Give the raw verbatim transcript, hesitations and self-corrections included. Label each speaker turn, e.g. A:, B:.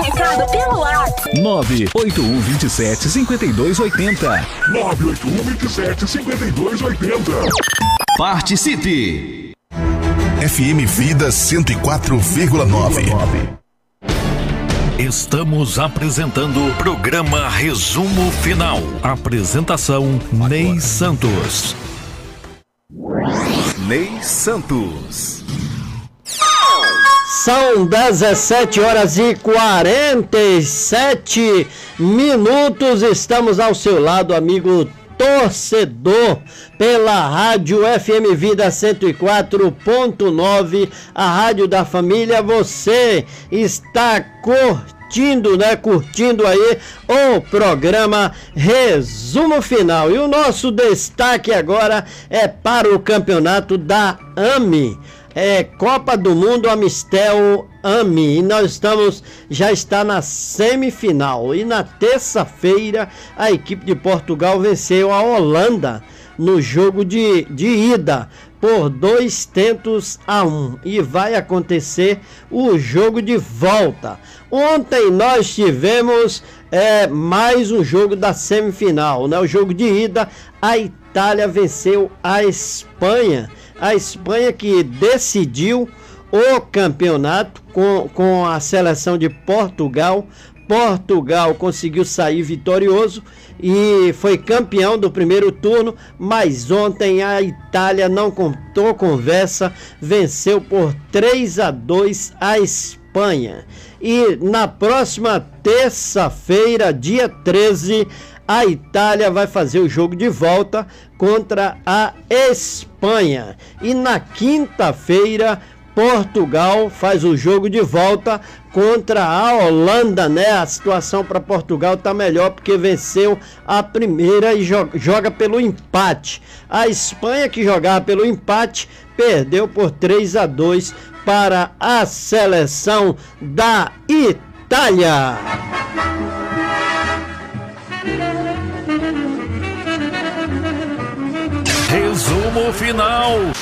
A: recado pelo WhatsApp.
B: nove oito um dois sete cinco dois oito zero.
C: nove oito um dois sete cinco dois oito zero.
B: Participe!
C: F M Vida cento e quatro vírgula nove.
D: Estamos apresentando o programa Resumo Final. Apresentação Ney Santos.
B: Ney Santos.
E: São dezessete horas e quarenta e sete minutos. Estamos ao seu lado, amigo torcedor, pela Rádio F M Vida cento e quatro ponto nove, a rádio da família. Você está curtindo, né? Curtindo aí o programa Resumo Final. E o nosso destaque agora é para o campeonato da A M I. É Copa do Mundo Amistel A M I, e nós estamos, já está na semifinal, e na terça-feira a equipe de Portugal venceu a Holanda no jogo de, de ida por dois tentos a um, e vai acontecer o jogo de volta. Ontem nós tivemos é, mais um jogo da semifinal, né? O jogo de ida, a Itália venceu a Espanha. A Espanha que decidiu o campeonato com, com a seleção de Portugal. Portugal conseguiu sair vitorioso e foi campeão do primeiro turno, mas ontem a Itália não contou conversa, venceu por três a dois a Espanha. E na próxima terça-feira, dia treze, a Itália vai fazer o jogo de volta contra a Espanha. E na quinta-feira, Portugal faz o jogo de volta contra a Holanda, né? A situação para Portugal tá melhor porque venceu a primeira e joga, joga pelo empate. A Espanha, que jogava pelo empate, perdeu por três a dois para a seleção da Itália.
D: Resumo Final.